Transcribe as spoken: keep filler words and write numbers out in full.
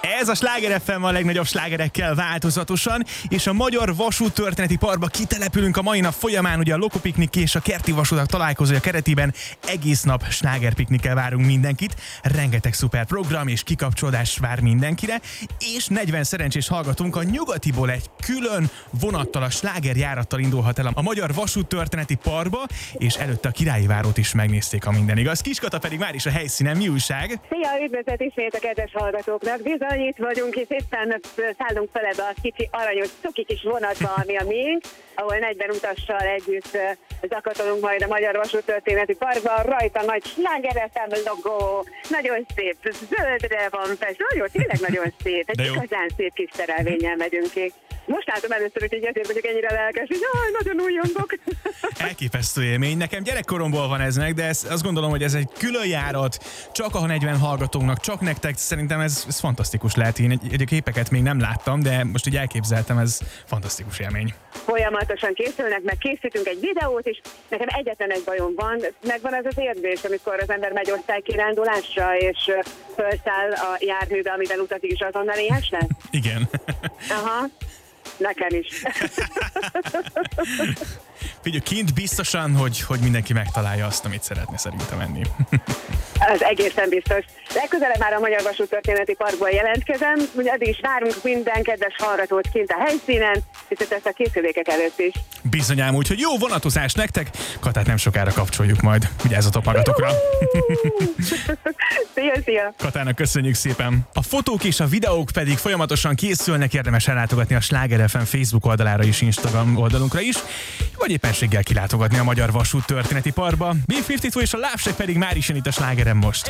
Ez a Sláger ef em a legnagyobb slágerekkel változatosan, és a Magyar Vasút Történeti Parkba kitelepülünk a mai nap folyamán, ugye a Lokopiknik és a Kerti Vasutak találkozója keretében egész nap slágerpiknikkel várunk mindenkit, rengeteg szuper program és kikapcsolódás vár mindenkire, és negyven szerencsés hallgatónk a Nyugatiból egy külön vonattal, a slágerjárattal indulhat el a Magyar Vasút Történeti Parkba, és előtte a Királyi Várót is megnézték, ha minden igaz. Kiskata pedig már is a helyszínen. Mi újság? Szia, üdvözlet ismét a kedves hallgatóknak. Bizony, itt vagyunk, és éppen szállunk fel ebbe a kicsi aranyos, cuki kis vonatba, ami a miénk, ahol negyven utassal együtt zakatolunk majd a Magyar Vasút Történeti Parkba. Rajta nagy Sláger ef em logó, nagyon szép, zöldre van fest, nagyon, tényleg nagyon szép, egy igazán szép kis szerelvénnyel megyünk ki. Most látom először, hogy ezért vagyok ennyire lelkes, hogy jaj, nagyon újongok. Elképesztő élmény. Nekem gyerekkoromból van ez meg, de ez, azt gondolom, hogy ez egy külön járat, csak a negyven hallgatónknak, csak nektek, szerintem ez, ez fantasztikus lehet. Én egy, egy képeket még nem láttam, de most így elképzeltem, ez fantasztikus élmény. Folyamatosan készülnek, meg készítünk egy videót is. Nekem egyetlen egy bajom van, megvan ez az érzés, amikor az ember megy osztálykirándulásra, és felszáll a járműbe, amivel utazik, is azonnal éhes lesz. Igen. Aha. Nekem is. Figyelj, kint biztosan, hogy, hogy mindenki megtalálja azt, amit szeretne szerintem enni. Ez egészen biztos. Legközelebb már a Magyar Vasút Történeti Parkból jelentkezem, ugye addig is várunk minden kedves hallgatót kint a helyszínen, és ezt a készülékek előtt is. Bizonyám, úgyhogy jó vonatozás nektek, Katát nem sokára kapcsoljuk majd. Vigyázzatok magatokra! Szia, szia! Katának köszönjük szépen! A fotók és a videók pedig folyamatosan készülnek, érdemes ellátogatni a Sláger ef em Facebook oldalára és Instagram oldalunkra is, vagy éppenséggel kilátogatni a Magyar Vasút Történeti Parkba. bé ötvenkettő és a Love Shack pedig már is jön itt a Slágerem most.